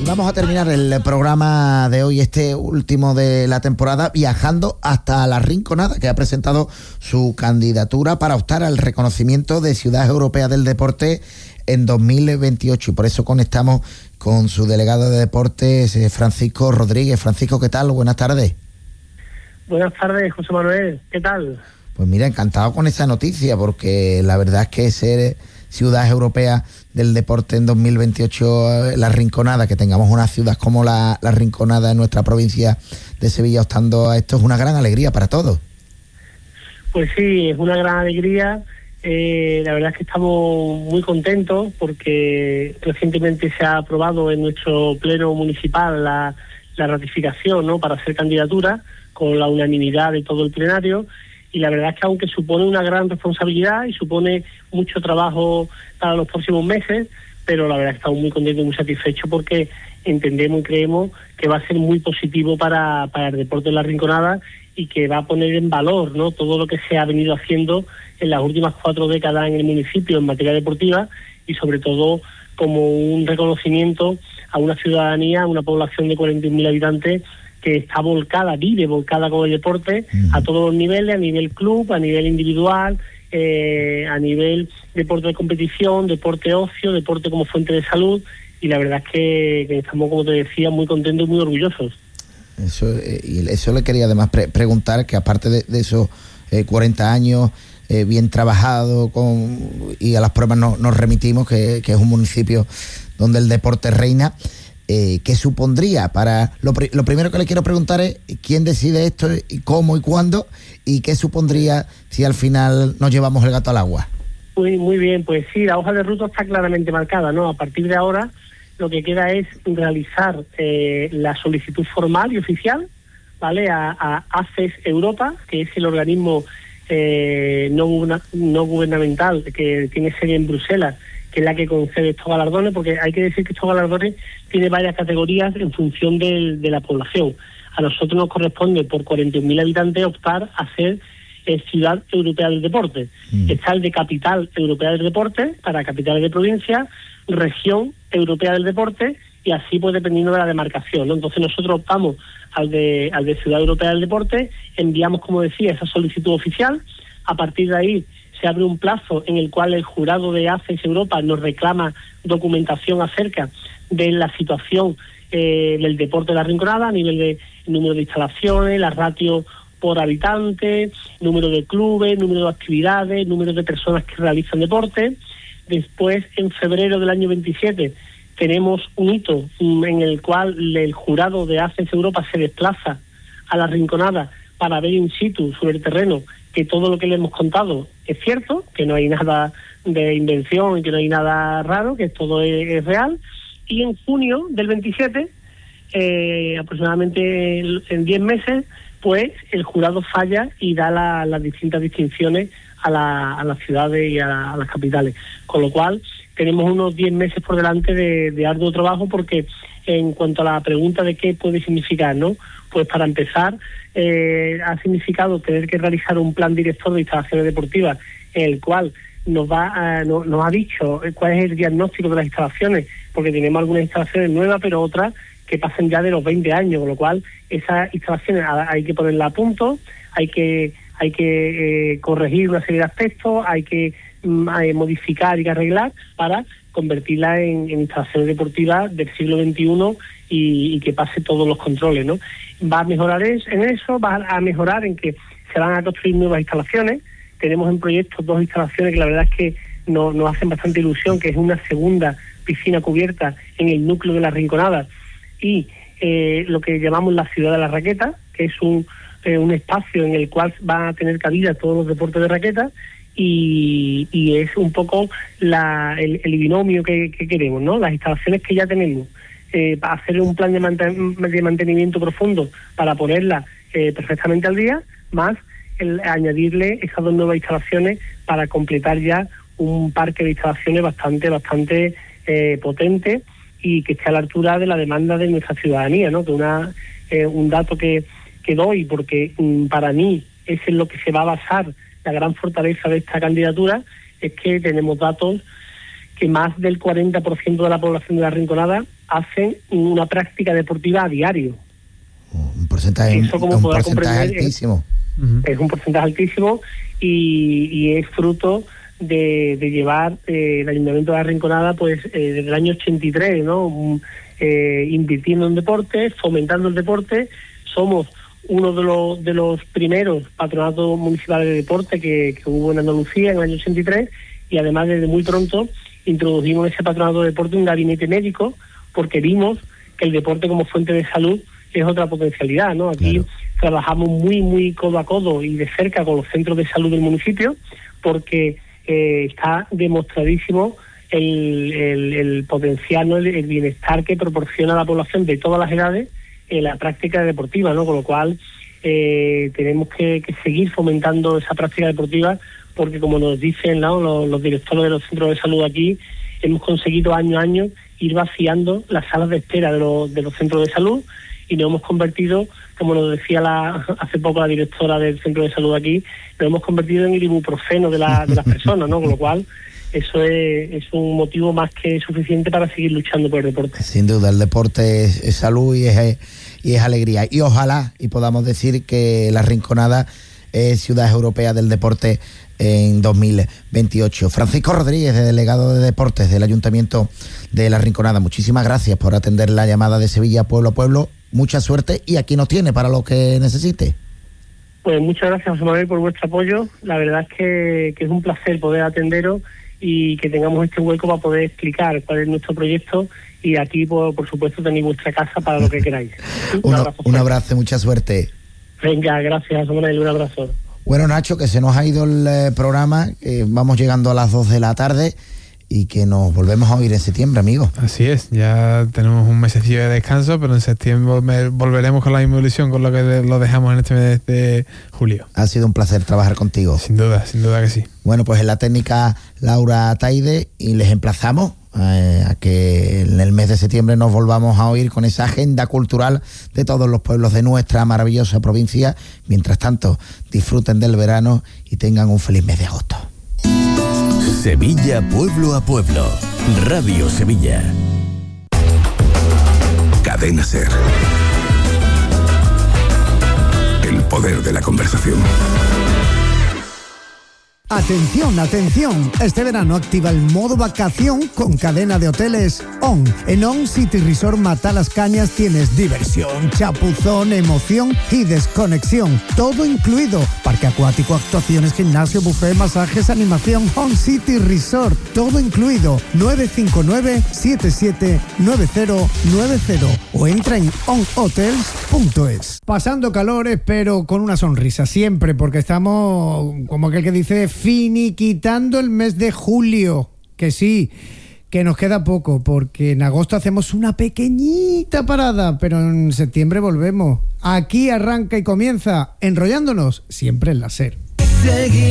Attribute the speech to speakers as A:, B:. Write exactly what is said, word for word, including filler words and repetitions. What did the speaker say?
A: vamos a terminar el programa de hoy, este último de la temporada, viajando hasta La Rinconada, que ha presentado su candidatura para optar al reconocimiento de Ciudad Europea del Deporte en dos mil veintiocho. Y por eso conectamos con su delegado de deportes, Francisco Rodríguez. Francisco, ¿qué tal? Buenas tardes.
B: Buenas tardes, José Manuel. ¿Qué tal?
A: Pues mira, encantado con esa noticia, porque la verdad es que ser Ciudad Europea del Deporte en dos mil veintiocho, La Rinconada, que tengamos una ciudad como la, la Rinconada en nuestra provincia de Sevilla optando a esto, es una gran alegría para todos.
B: Pues sí, es una gran alegría. Eh, la verdad es que estamos muy contentos porque recientemente se ha aprobado en nuestro pleno municipal la, la ratificación, ¿no?, para hacer candidatura con la unanimidad de todo el plenario. Y la verdad es que aunque supone una gran responsabilidad y supone mucho trabajo para los próximos meses, pero la verdad es que estamos muy contentos y muy satisfechos porque entendemos y creemos que va a ser muy positivo para, para el deporte de La Rinconada y que va a poner en valor, ¿no?, todo lo que se ha venido haciendo en las últimas cuatro décadas en el municipio en materia deportiva y sobre todo como un reconocimiento a una ciudadanía, a una población de cuarenta y un mil habitantes que está volcada, vive volcada con el deporte uh-huh. a todos los niveles, a nivel club, a nivel individual, eh, a nivel deporte de competición, deporte ocio, deporte como fuente de salud, y la verdad es que, que estamos, como te decía, muy contentos y muy orgullosos.
A: Eso, eh, y eso le quería además pre- preguntar, que aparte de, de esos eh, cuarenta años eh, bien trabajado con, y a las pruebas no, nos remitimos, que, que es un municipio donde el deporte reina, Eh, ¿qué supondría para...? Lo, pr- lo primero que le quiero preguntar es quién decide esto, y cómo y cuándo, y qué supondría si al final nos llevamos el gato al agua.
B: Muy, muy bien, pues sí, la hoja de ruta está claramente marcada, ¿no? A partir de ahora lo que queda es realizar eh, la solicitud formal y oficial, ¿vale?, a, a ACES Europa, que es el organismo eh, no, no gubernamental que tiene sede en Bruselas, que es la que concede estos galardones, porque hay que decir que estos galardones tienen varias categorías en función de, de la población. A nosotros nos corresponde, por cuarenta y un mil habitantes, optar a ser eh, Ciudad Europea del Deporte. Mm. Está el de Capital Europea del Deporte, para capitales de provincia, Región Europea del Deporte, y así pues dependiendo de la demarcación, ¿no? Entonces nosotros optamos al de, al de Ciudad Europea del Deporte, enviamos, como decía, esa solicitud oficial. A partir de ahí se abre un plazo en el cual el jurado de ACES Europa nos reclama documentación acerca de la situación eh, del deporte de La Rinconada a nivel de número de instalaciones, la ratio por habitante, número de clubes, número de actividades, número de personas que realizan deporte. Después, en febrero del año veintisiete, tenemos un hito en el cual el jurado de ACES Europa se desplaza a La Rinconada para ver in situ sobre el terreno que todo lo que le hemos contado es cierto, que no hay nada de invención y que no hay nada raro, que todo es, es real. Y en junio del veintisiete, eh, aproximadamente en diez meses, pues el jurado falla y da la, las distintas distinciones a, la, a las ciudades y a, a las capitales. Con lo cual tenemos unos diez meses por delante de, de arduo trabajo, porque en cuanto a la pregunta de qué puede significar, ¿no? Pues para empezar, eh, ha significado tener que realizar un plan director de instalaciones deportivas en el cual nos va a, no, nos ha dicho cuál es el diagnóstico de las instalaciones, porque tenemos algunas instalaciones nuevas, pero otras que pasan ya de los veinte años, con lo cual esas instalaciones hay que ponerlas a punto, hay que hay que eh, corregir una serie de aspectos, hay que mm, modificar y arreglar para convertirla en, en instalaciones deportivas del siglo veintiuno y, y que pase todos los controles, ¿no? Va a mejorar es, en eso, va a mejorar en que se van a construir nuevas instalaciones. Tenemos en proyecto dos instalaciones que la verdad es que nos, nos hacen bastante ilusión, que es una segunda piscina cubierta en el núcleo de La Rinconada y eh, lo que llamamos la Ciudad de la Raqueta, que es un, eh, un espacio en el cual van a tener cabida todos los deportes de raqueta. Y, y es un poco la, el, el binomio que, que queremos, ¿no? Las instalaciones que ya tenemos, eh, para hacer un plan de, manten, de mantenimiento profundo para ponerla eh, perfectamente al día, más el añadirle esas dos nuevas instalaciones para completar ya un parque de instalaciones bastante, bastante eh, potente y que esté a la altura de la demanda de nuestra ciudadanía, ¿no? Que una, eh, un dato que, que doy, porque mm, para mí es en lo que se va a basar la gran fortaleza de esta candidatura, es que tenemos datos que más del cuarenta por ciento de la población de La Rinconada hacen una práctica deportiva a diario.
A: Un porcentaje,
B: Eso, como
A: un
B: podrá
A: porcentaje
B: comprender,
A: altísimo.
B: Es, es un porcentaje altísimo y, y es fruto de, de llevar eh, el Ayuntamiento de La Rinconada pues eh, desde el año ochenta y tres, ¿no? Um, eh, invirtiendo en deporte, fomentando el deporte. Somos uno de los de los primeros patronatos municipales de deporte que, que hubo en Andalucía en el año ochenta y tres, y además desde muy pronto introdujimos en ese patronato de deporte un gabinete médico, porque vimos que el deporte como fuente de salud es otra potencialidad, ¿no? Aquí claro. Trabajamos muy, muy codo a codo y de cerca con los centros de salud del municipio, porque eh, está demostradísimo el, el, el potencial, ¿no? el, el bienestar que proporciona a la población de todas las edades en la práctica deportiva, ¿no? Con lo cual eh, tenemos que, que seguir fomentando esa práctica deportiva, porque como nos dicen, ¿no? los, los directores de los centros de salud aquí, hemos conseguido año a año ir vaciando las salas de espera de los, de los centros de salud, y nos hemos convertido, como nos decía la, hace poco la directora del centro de salud aquí, nos hemos convertido en el ibuprofeno de, la, de las personas, ¿no? Con lo cual, eso es, es un motivo más que suficiente para seguir luchando por el deporte.
A: Sin duda, el deporte es, es salud y es, y es alegría. Y ojalá, y podamos decir que La Rinconada es ciudad europea del deporte en dos mil veintiocho. Francisco Rodríguez, delegado de Deportes del Ayuntamiento de La Rinconada, muchísimas gracias por atender la llamada de Sevilla Pueblo a Pueblo. Mucha suerte y aquí nos tiene para lo que necesite.
B: Pues muchas gracias, José Manuel, por vuestro apoyo. La verdad es que, que es un placer poder atenderos y que tengamos este hueco para poder explicar cuál es nuestro proyecto, y aquí, por, por supuesto, tenéis vuestra casa para lo que queráis.
A: Un, un abrazo, un abrazo, mucha suerte.
B: Venga, gracias, José Manuel, un abrazo.
A: Bueno, Nacho, que se nos ha ido el eh, programa, eh, vamos llegando a las dos de la tarde y que nos volvemos a oír en septiembre, amigo.
C: Así es, ya tenemos un mesecillo de descanso, pero en septiembre volveremos con la misma ilusión con lo que de, lo dejamos en este mes de julio.
A: Ha sido un placer trabajar contigo.
C: Sin duda, sin duda que sí.
A: Bueno, pues en la técnica Laura Taide, y les emplazamos eh, a que en el mes de septiembre nos volvamos a oír con esa agenda cultural de todos los pueblos de nuestra maravillosa provincia. Mientras tanto, disfruten del verano y tengan un feliz mes de agosto.
D: Sevilla Pueblo a Pueblo, Radio Sevilla. Cadena SER. El poder de la conversación.
E: Atención, atención, este verano activa el modo vacación con cadena de hoteles ON. En ON City Resort Matalas Cañas tienes diversión, chapuzón, emoción y desconexión. Todo incluido. Parque acuático, actuaciones, gimnasio, buffet, masajes, animación. ON City Resort. Todo incluido. nueve cinco nueve, siete siete nueve cero nueve cero o entra en on hotels punto es.
F: Pasando calores, pero con una sonrisa siempre, porque estamos, como aquel que dice, finiquitando el mes de julio. Que sí, que nos queda poco, porque en agosto hacemos una pequeñita parada, pero en septiembre volvemos. Aquí arranca y comienza Enrollándonos, siempre en la SER.